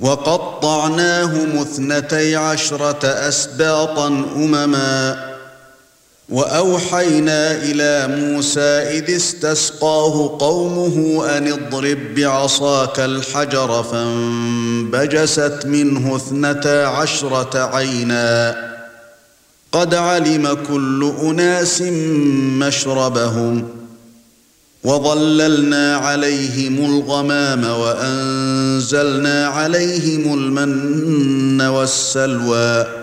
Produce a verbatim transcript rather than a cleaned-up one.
وَقَطَّعْنَاهُمُ اثْنَتَيْ عَشْرَةَ أَسْبَاطًا أُمَمًا وَأَوْحَيْنَا إِلَى مُوسَى إِذِ اسْتَسْقَاهُ قَوْمُهُ أَنِ اضْرِب بِّعَصَاكَ الْحَجَرَ فَانبَجَسَتْ مِنْهُ اثْنَتَا عَشْرَةَ عَيْنًا قَدْ عَلِمَ كُلُّ أُنَاسٍ مَّشْرَبَهُمْ وَظَلَّلْنَا عَلَيْهِمُ الْغَمَامَ وَأَنزَلْنَا عَلَيْهِمُ الْمَنَّ وَالسَّلْوَىٰ